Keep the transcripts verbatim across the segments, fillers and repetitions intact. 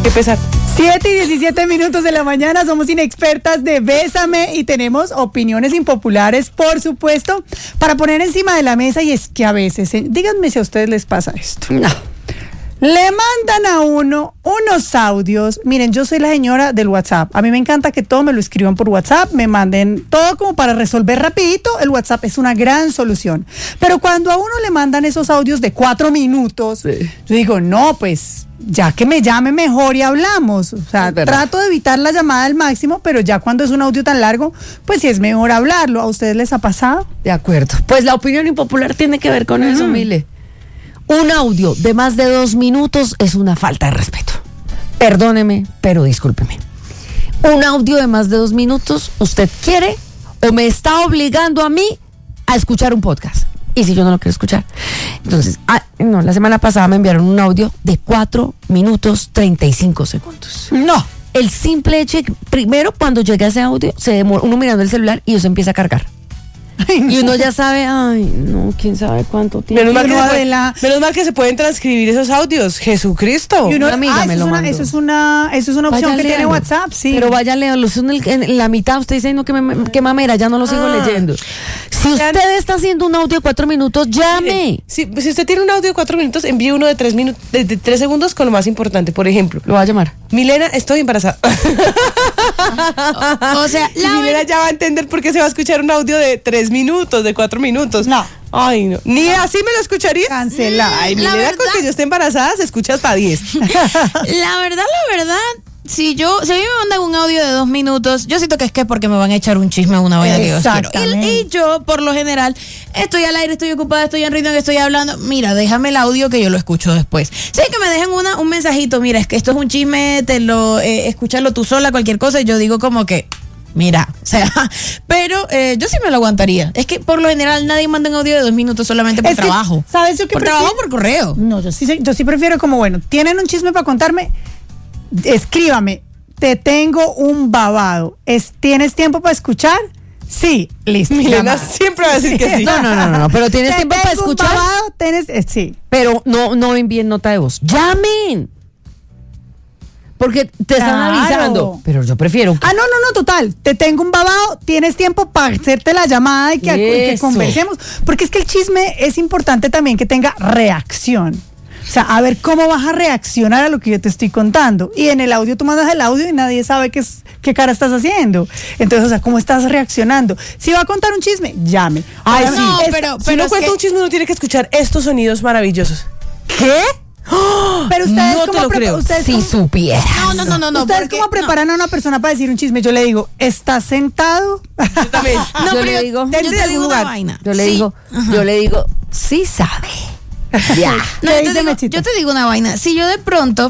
Qué pesar. siete y diecisiete minutos de la mañana, somos inexpertas de Bésame y tenemos opiniones impopulares, por supuesto, para poner encima de la mesa. Y es que a veces, eh, díganme si a ustedes les pasa esto. No. Le mandan a uno unos audios. Miren, yo soy la señora del WhatsApp. A mí me encanta que todo me lo escriban por WhatsApp, me manden todo como para resolver rapidito. El WhatsApp es una gran solución. Pero cuando a uno le mandan esos audios de cuatro minutos, sí. Yo digo, no, pues ya que me llame mejor y hablamos. O sea, trato de evitar la llamada al máximo, pero ya cuando es un audio tan largo, pues sí es mejor hablarlo. ¿A ustedes les ha pasado? De acuerdo. Pues la opinión impopular tiene que ver con uh-huh. eso, Mile. Un audio de más de dos minutos es una falta de respeto. Perdóneme, pero discúlpeme. Un audio de más de dos minutos, ¿usted quiere o me está obligando a mí a escuchar un podcast? Y si yo no lo quiero escuchar. Entonces, ah, no, la semana pasada me enviaron un audio de cuatro minutos treinta y cinco segundos. No. El simple hecho, primero cuando llega ese audio, se demora uno mirando el celular y eso empieza a cargar. Ay, no. Y uno ya sabe, ay, no, quién sabe cuánto tiempo. Menos mal, que puede, la... menos mal que se pueden transcribir esos audios. Jesucristo. Y uno, una amiga ah, me lo mandó. Eso es una, eso es una opción vaya que léalo. Tiene WhatsApp, sí. Pero vaya, léalo. En, el, en la mitad usted dice, no, que, me, que mamera, ya no lo sigo ah. leyendo. Si usted está haciendo un audio de cuatro minutos, llame. Si, si usted tiene un audio de cuatro minutos, envíe uno de tres, minutos, de, de tres segundos con lo más importante. Por ejemplo, lo va a llamar. Milena, estoy embarazada. o, o sea, la Milena ya va a entender por qué se va a escuchar un audio de tres minutos, de cuatro minutos. No. Ay, no. Ni así me lo escucharía. Cancela. Ay, Milena, verdad, con que yo esté embarazada se escucha hasta diez. La verdad, la verdad, si yo, si a mí me mandan un audio de dos minutos, yo siento que es que es porque me van a echar un chisme a una vaina que yo quiero. Y, y yo, por lo general, estoy al aire, estoy ocupada, estoy en ritmo, que estoy hablando. Mira, déjame el audio que yo lo escucho después. Si es que me dejen una, un mensajito, mira, es que esto es un chisme, te lo, eh, escúchalo tú sola, cualquier cosa, y yo digo como que, mira, o sea, pero eh, yo sí me lo aguantaría. Es que por lo general nadie manda un audio de dos minutos solamente por es trabajo. Que, ¿sabes yo qué Por prefiero? trabajo o por correo. No, yo sí, yo sí prefiero como, bueno, tienen un chisme para contarme, escríbame, te tengo un babado. Es, ¿Tienes tiempo para escuchar? Sí, listo. Milena siempre va a decir que sí. No, no, no, no, no pero tienes te tiempo para escuchar. Un babado, tienes, eh, sí. Pero no, no envíen nota de voz. ¡Llamen! Porque te están claro. avisando. Pero yo prefiero. Que... Ah, no, no, no, total. Te tengo un babado, tienes tiempo para hacerte la llamada y que, que conversemos. Porque es que el chisme es importante también que tenga reacción. O sea, a ver cómo vas a reaccionar a lo que yo te estoy contando. Y en el audio tú mandas el audio y nadie sabe qué, es, qué cara estás haciendo. Entonces, o sea, ¿cómo estás reaccionando? Si va a contar un chisme, llame. Ay, sí. No, pero, si pero no cuenta que... un chisme, uno tiene que escuchar estos sonidos maravillosos. ¿Qué? ¡Oh! Pero ustedes no como te lo creo. Ustedes si como... supieras. No, no, no, no, no. Ustedes porque... cómo preparan no. a una persona para decir un chisme. Yo le digo, ¿estás sentado? Yo también. No, yo pero le digo, yo te digo una vaina. Yo le sí. digo, Ajá. yo le digo, sí sabe. Ya. No, yo, te digo, yo te digo una vaina. Si yo de pronto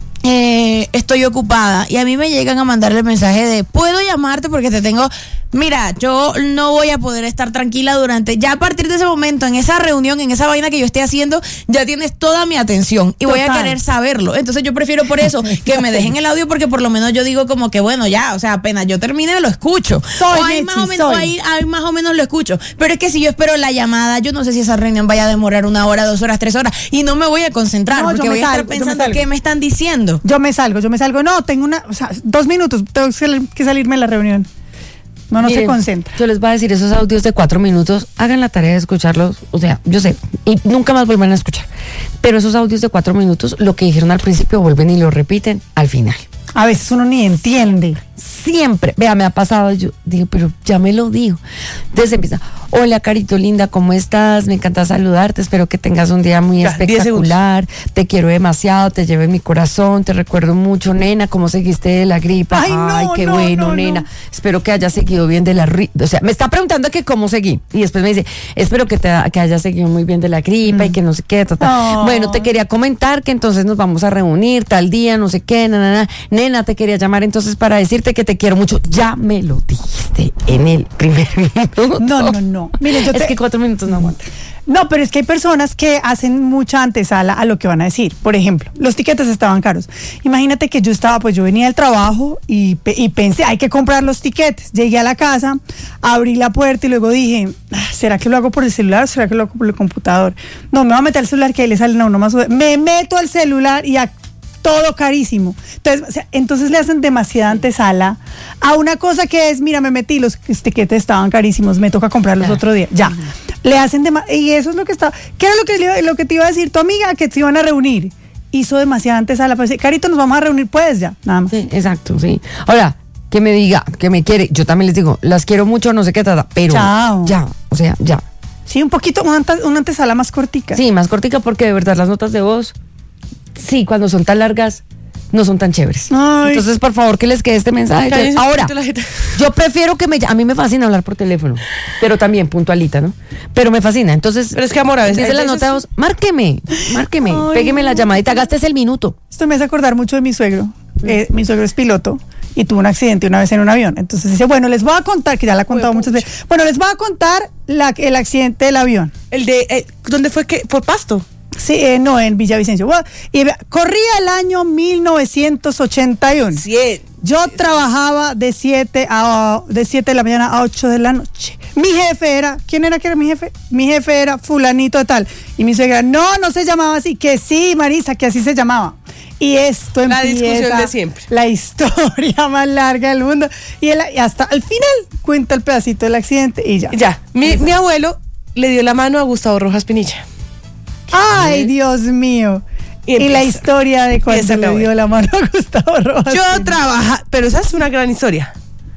eh, estoy ocupada y a mí me llegan a mandarle el mensaje de puedo llamarte porque te tengo, mira, yo no voy a poder estar tranquila durante, ya a partir de ese momento, en esa reunión, en esa vaina que yo esté haciendo, ya tienes toda mi atención y Total. Voy a querer saberlo. Entonces yo prefiero por eso que me dejen el audio porque por lo menos yo digo como que bueno, ya, o sea, apenas yo termine lo escucho. Soy o ahí más o menos, ahí, ahí más o menos lo escucho. Pero es que si yo espero la llamada, yo no sé si esa reunión vaya a demorar una hora, dos horas, tres horas y no me voy a concentrar no, porque voy salgo, a estar pensando qué me están diciendo. Yo me salgo, yo me salgo. No, tengo una, o sea, dos minutos, tengo que salirme de la reunión. No, no Miren, se concentra. Yo les voy a decir, esos audios de cuatro minutos, hagan la tarea de escucharlos, o sea, yo sé, y nunca más vuelvan a escuchar. Pero esos audios de cuatro minutos, lo que dijeron al principio, vuelven y lo repiten al final. A veces uno ni entiende. Siempre, vea, me ha pasado, yo digo, pero ya me lo digo. Entonces empieza, hola Carito linda, ¿cómo estás? Me encanta saludarte, espero que tengas un día muy ya, espectacular, te quiero demasiado, te llevo en mi corazón, te recuerdo mucho, nena, ¿cómo seguiste de la gripa? Ay, no, Ay qué no, bueno, no, nena, no. espero que hayas seguido bien de la gripa, o sea, me está preguntando que cómo seguí, y después me dice, espero que, te, que hayas seguido muy bien de la gripa mm. y que no sé qué, ta, ta. Oh. Bueno, te quería comentar que entonces nos vamos a reunir tal día, no sé qué, na, na, na. Nena, te quería llamar entonces para decirte que te quiero mucho. Ya me lo dijiste en el primer minuto. No, no, no. Mire, yo es te... que cuatro minutos no aguanta. No, pero es que hay personas que hacen mucha antesala a lo que van a decir. Por ejemplo, los tiquetes estaban caros. Imagínate que yo estaba, pues yo venía del trabajo y, y pensé, hay que comprar los tiquetes. Llegué a la casa, abrí la puerta y luego dije, ¿será que lo hago por el celular o será que lo hago por el computador? No, me voy a meter al celular que ahí le salen a uno más. Me meto al celular y a todo carísimo. Entonces, o sea, entonces le hacen demasiada antesala a una cosa que es, mira, me metí, los tiquetes estaban carísimos, me toca comprarlos Ya. otro día. Ya. Le hacen demasiado, y eso es lo que está, ¿qué era lo que, le- lo que te iba a decir tu amiga? Que se iban a reunir. Hizo demasiada antesala, pues, Carito, nos vamos a reunir, pues ya, nada más. Sí, exacto, sí. Ahora, que me diga, que me quiere, yo también les digo, las quiero mucho, no sé qué trata, pero Chao. ya, o sea, ya. Sí, un poquito, una, ante- una antesala más cortica. Sí, más cortica porque de verdad las notas de voz, sí, cuando son tan largas, no son tan chéveres. Ay. Entonces, por favor, que les quede este mensaje. Cállense un Ahora, poquito la jeta. yo prefiero que me... ll- A mí me fascina hablar por teléfono, pero también puntualita, ¿no? Pero me fascina, entonces... Pero es que, amor, a veces- dice hay la veces- nota de voz, márqueme, márqueme, Ay, pégueme la no. llamadita, gastes el minuto. Esto me hace acordar mucho de mi suegro. Eh, mi suegro es piloto y tuvo un accidente una vez en un avión. Entonces dice, bueno, les voy a contar, que ya la he contado muchas veces. Bueno, les voy a contar la- el accidente del avión. El de, eh, ¿dónde fue que? Por Pasto. Sí, eh, no, en Villavicencio. Bueno, y vea, corría el año mil novecientos ochenta y uno. Cien. Yo trabajaba de siete a de siete de la mañana a ocho de la noche. Mi jefe era, ¿quién era que era mi jefe? Mi jefe era fulanito de tal. Y mi suegra, no, no se llamaba así, que sí, Marisa, que así se llamaba. Y esto La empieza discusión de siempre. la historia más larga del mundo. Y, él- y hasta al final cuenta el pedacito del accidente y ya. Ya, mi, mi abuelo le dio la mano a Gustavo Rojas Pinilla. Ay, Dios mío. Y Y, la empieza. historia de cuando Empieza le la dio abuela. la mano a Gustavo Rojas. Yo Pinilla. trabaja, pero esa es una gran historia.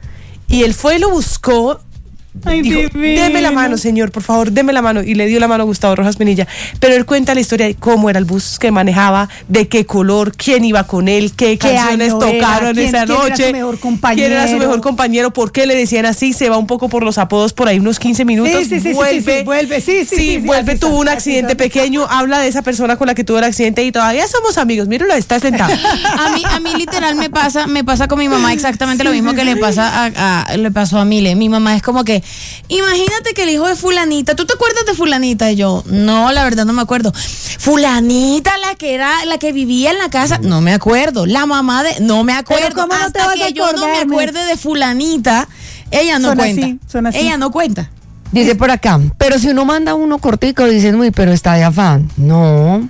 Y él fue y lo buscó. Ay, Dijo, divino. deme la mano, señor, por favor, deme la mano. Y le dio la mano a Gustavo Rojas Pinilla. Pero él cuenta la historia de cómo era el bus que manejaba, de qué color, quién iba con él, qué, ¿Qué canciones año era? tocaron ¿Quién- esa quién era noche. su mejor compañero? ¿Quién era su mejor compañero? ¿Por qué le decían así? Se va un poco por los apodos por ahí unos quince minutos. Sí, sí, sí, sí, vuelve, sí, sí, vuelve, sí, sí, sí, sí, vuelve, así tuvo son, un así accidente son. pequeño, habla de esa persona con la que tuvo el accidente y todavía somos amigos. Míralo, está sentado. A mí, a mí literal me pasa, me pasa con mi mamá exactamente lo mismo que le pasa a, a- le pasó a Mile. Mi mamá es como que, imagínate que el hijo de fulanita, ¿tú te acuerdas de fulanita? Y yo, no, la verdad no me acuerdo. Fulanita, la que era, la que vivía en la casa, no me acuerdo. La mamá de, no me acuerdo. ¿cómo no te Hasta vas que a yo no me acordarme? acuerde de fulanita, ella no Son cuenta. así, son así. Ella no cuenta. Dice por acá, pero si uno manda uno cortico, dicen, uy, pero está de afán. No.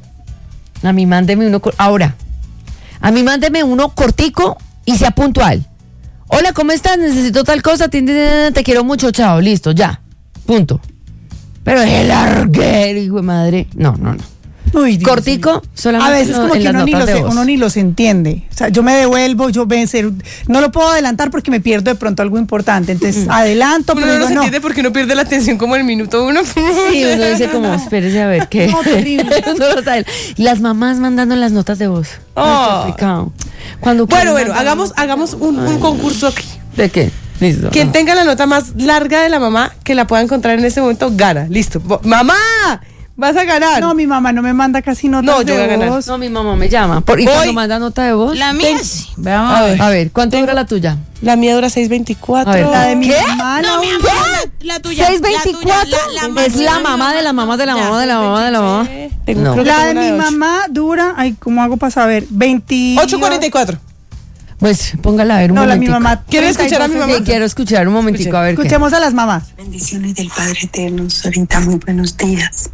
A mí mándeme uno, cor- ahora, a mí mándeme uno cortico y sea puntual. Hola, ¿cómo estás? Necesito tal cosa, te, te- te quiero mucho, chao, listo, ya, punto. Pero es el larguero, hijo de madre. No, no, no. Uy, Dios Cortico, mío. solamente A veces en- como en que las uno ni, notas los, de voz. uno ni los entiende. O sea, yo me devuelvo, yo me ser- no lo puedo adelantar porque me pierdo de pronto algo importante. Entonces adelanto, Uno pero no digo, se no. entiende porque uno pierde la atención como en el minuto uno. Sí, uno dice como, espérese a ver qué. No, terrible. Uno lo sabe. Las mamás mandando las notas de voz. Ay, Oh. qué pecado. Cuando Bueno, quieren bueno, mandar hagamos, una nota hagamos de voz. un, un concurso aquí. ¿De qué? Listo. Quien Ah. tenga la nota más larga de la mamá que la pueda encontrar en este momento, gana. Listo. Bo- ¡Mamá! ¡Vas a ganar! No, mi mamá no me manda casi notas No, yo de voy a ganar. voz. No, mi mamá me llama. Por, ¿Y Voy. cuando manda nota de voz? La mía Ten- sí. Vamos a ver. A ver, ¿cuánto dura la tuya? La mía dura seis veinticuatro. A ver. La de mi ¿Qué? mamá, No, la mi última. amor, la, la tuya. ¿seis la tuya, veinticuatro? la- la Es más- la mamá de la mamá de la mamá de la mamá de la mamá. Tengo- No. creo que La tengo de una mi ocho. mamá dura, ay, ¿cómo hago para saber? veinte. ocho cuarenta y cuatro. Pues póngala a ver un No, la mi momentico. mamá. ¿Quieres escuchar a mi mamá? Sí, quiero escuchar un momentico, a ver qué. Escuchemos a las mamás. Bendiciones del Padre Eterno, ahorita muy buenos días.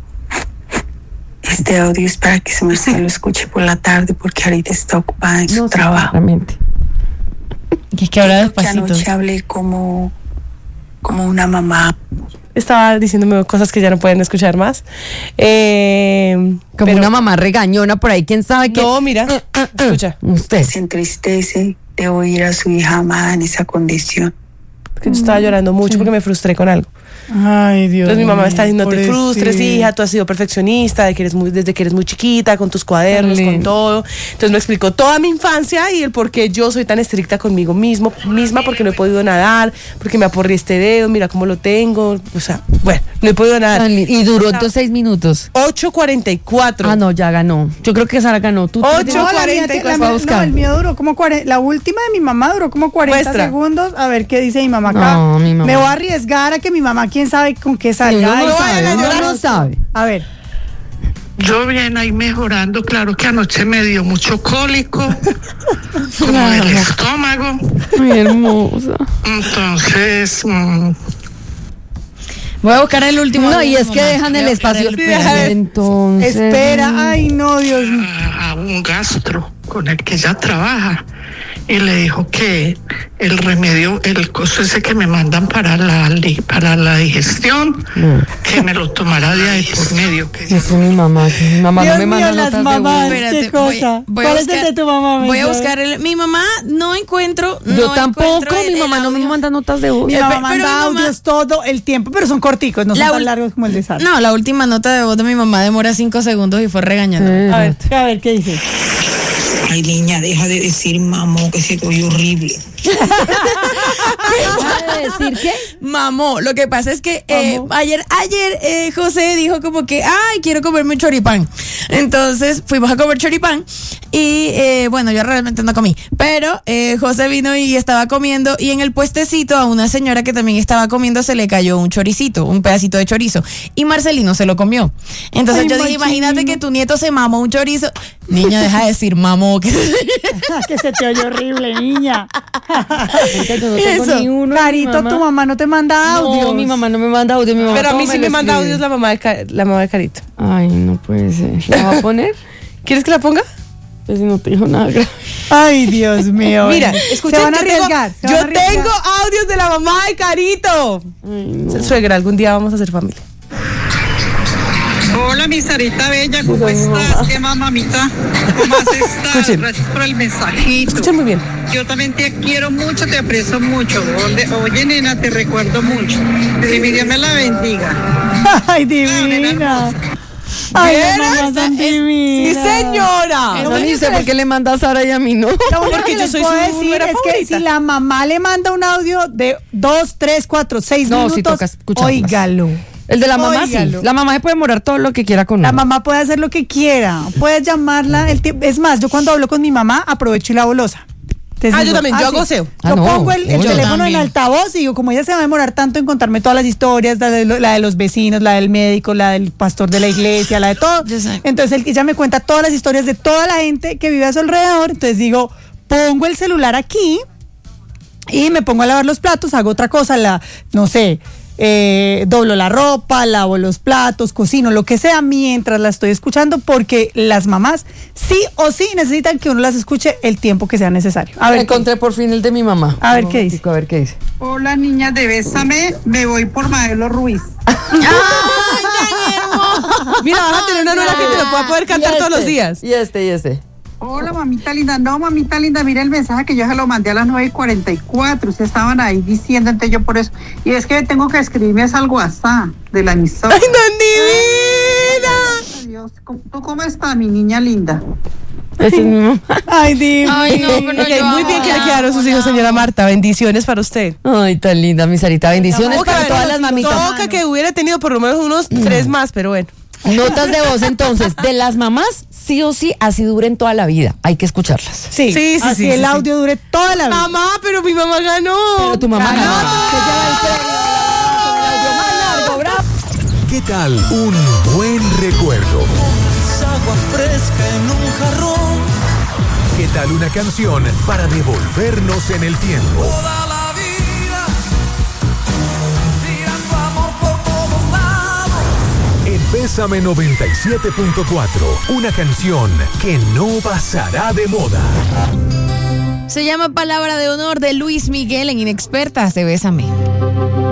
Este audio es para que su merced lo escuche por la tarde porque ahorita está ocupada en su No, sí, trabajo. claramente. Que es que habla Que despacito. anoche hablé como, como una mamá. Estaba diciéndome cosas que ya no pueden escuchar más. Eh, Como pero- una mamá regañona por ahí, quién sabe qué. No, mira, escucha. Usted. Se entristece de oír a su hija amada en esa condición. Que yo estaba llorando mucho porque me frustré con algo. Ay, Dios. Entonces mi mamá me está mío, diciendo, no te frustres, pobrecita. hija, tú has sido perfeccionista de que eres muy, desde que eres muy chiquita, con tus cuadernos, Tan con lindo. todo. Entonces me explicó toda mi infancia y el por qué yo soy tan estricta conmigo mismo, misma, porque no he podido nadar, porque me aporré este dedo, mira cómo lo tengo. O sea, bueno, no he podido nadar. Tan lindo. Y duró entonces seis minutos. ocho cuarenta y cuatro. Ah, no, ya ganó. Yo creo que Sara ganó. Tú Ocho. tienes- No, la mía, cuarenta y te- la cuatro. mía- Va a buscar. no, el mío duró como cuarenta. La última de mi mamá duró como cuarenta Muestra. segundos. A ver qué dice mi mamá acá. No, mi mamá. Me voy a arriesgar a que mi mamá, quién sabe con qué Sí, salga. uno Ay, no vayan a sabe, uno llorar. no sabe. A ver. Yo bien ahí mejorando, claro que anoche me dio mucho cólico, como del estómago. Muy hermosa. Entonces, mm, Voy a buscar el último. No, y audio, es que mamá. dejan Voy el a buscar espacio. el- Espera, Entonces. Espera, ay no, Dios mío. a, a un gastro con el que ella trabaja y le dijo que el remedio, el coso ese que me mandan para la li- para la digestión, No. que me lo tomara de ahí por medio. Que Es mi mamá. que Mi mamá Dios no me mío, manda las notas mamás. de Espérate, ¿Qué cosa? voy- voy a ¿Cuál es el buscar- de tu mamá, Voy a Melchor? buscar el, mi mamá, no encuentro. voz. Yo no tampoco. encuentro el- Mi mamá el no me audio. manda notas de voz. Mi Eh, mamá pero manda mi mamá- audios todo el tiempo, pero son corticos, no son La tan ul- largos como el de Sara. No, la última nota de voz de mi mamá demora cinco segundos y fue regañando. Eh. A ver, a ver, ¿qué dice? Ay, niña, deja de decir mamó, que se te oye horrible. ¿Deja de decir qué? Mamó, lo que pasa es que eh, ayer, ayer eh, José dijo como que, ay, quiero comerme un choripán. Entonces fuimos a comer choripán y eh, bueno, yo realmente no comí, pero eh, José vino y estaba comiendo y en el puestecito a una señora que también estaba comiendo se le cayó un choricito, un pedacito de chorizo y Marcelino se lo comió. Entonces Ay, yo dije, Marcelino. imagínate que tu nieto se mamó un chorizo. Niña, deja de decir mamó. Que... Que se te oye horrible, niña. Yo no tengo Eso. ni uno. Carito, tu mamá no te manda audios. No, mi mamá no me manda audio. Mi mamá Pero a todo mí sí lo me manda escribe. audios la mamá de, Ca- la mamá de Carito. Ay, no puede ser. ¿La va a poner? ¿Quieres que la ponga? Pues si no te dijo nada grave. Ay, Dios mío. Mira, Se escuchen van a que tengo- arriesgar. se yo van a arriesgar. tengo audios de la mamá de Carito. Ay, no. Suegra, algún día vamos a ser familia. Hola, mi Sarita Bella, ¿cómo estás? ¿Qué más, mamita? ¿Cómo has estado? Escuchen. Gracias por el mensajito. Escuchen muy bien. Yo también te quiero mucho, te aprecio mucho. Oye, oye, nena, te recuerdo mucho. Y mi Dios me la bendiga. Ay, divina. Ay, las ¿Vieron? mamás son Sí, divinas. señora. No, ni sé por qué le manda a Sara y a mí no. Lo único Porque que yo les soy puedo su decir nuera es que favorita. si la mamá le manda un audio de dos, tres, cuatro, seis No, sí minutos, toca escucharlas. óigalo. El de la mamá Óigalo. sí. La mamá se puede demorar todo lo que quiera con La uno. mamá puede hacer lo que quiera, puedes llamarla. El tiempo. Es más, yo cuando hablo con mi mamá aprovecho y la bolosa. Te Ah, yo digo, también, yo sí. hago SEO. Ah, Yo no, pongo el, el oye. teléfono en También. altavoz y digo, como ella se va a demorar tanto en contarme todas las historias, la de, lo- la de los vecinos, la del médico, la del pastor de la iglesia, la de todo. Yo sé. Entonces él- ella me cuenta todas las historias de toda la gente que vive a su alrededor. Entonces digo, pongo el celular aquí y me pongo a lavar los platos, hago otra cosa, la, no sé, eh, doblo la ropa, lavo los platos, cocino, lo que sea, mientras la estoy escuchando, porque las mamás sí o sí necesitan que uno las escuche el tiempo que sea necesario. A ver, Encontré por fin el de mi mamá. A ver Un qué dice. momentico, A ver qué dice. Hola, niña de Bésame, me voy por Maelo Ruiz. Mira, vas a tener una nuera que te lo pueda poder cantar Y todos los este, días. Y este, y este. Hola, mamita linda. No, mamita linda, mira el mensaje que yo se lo mandé a las nueve y cuarenta y cuatro. Ustedes estaban ahí diciendo, entonces yo por eso. Y es que tengo que escribirme es al WhatsApp de la emisora. ¡Ay, no, Dios, ¿tú cómo estás, mi niña linda? Ese es mi mamá. Ay, divina. Ay, no, pero divina! yo Ok, muy amo, bien que le la quedaron sus amo, hijos, la señora amo. Marta. Bendiciones para usted. Ay, tan linda, mi Sarita. Bendiciones Toca, para todas las mamitas. Toca que hubiera tenido por lo menos unos tres más, pero bueno. Notas de voz, entonces, de las mamás, sí o sí, así duren toda la vida. Hay que escucharlas. Sí, Sí, sí, así sí, el sí, audio dure toda la vida. Mamá, pero mi mamá ganó. Pero tu mamá Ganó. ganó. Se lleva el premio con el audio más largo, bravo. ¿Qué tal un buen recuerdo? Agua fresca en un jarrón. ¿Qué tal una canción para devolvernos en el tiempo? Toda la vida, tirando amor por todos lados. En Bésame noventa y siete punto cuatro, una canción que no pasará de moda. Se llama Palabra de Honor de Luis Miguel en Inexpertas de Bésame.